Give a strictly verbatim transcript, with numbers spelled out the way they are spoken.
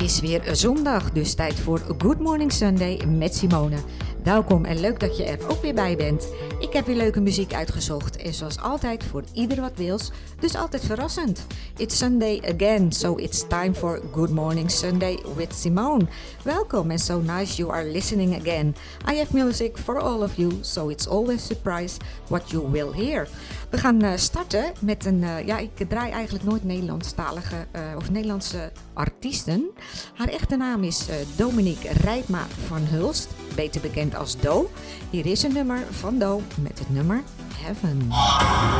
is weer zondag, dus tijd voor Good Morning Sunday met Simone. Welkom en leuk dat je er ook weer bij bent. Ik heb weer leuke muziek uitgezocht en zoals altijd voor ieder wat wils, dus altijd verrassend. It's Sunday again, so it's time for Good Morning Sunday with Simone. Welcome and so nice you are listening again. I have music for all of you, so it's always a surprise what you will hear. We gaan uh, starten met een, uh, ja ik draai eigenlijk nooit Nederlandstalige uh, of Nederlandse artiesten. Haar echte naam is uh, Dominique Rijpma van Hulst, beter bekend als Do. Hier is een nummer van Do met het nummer Heaven.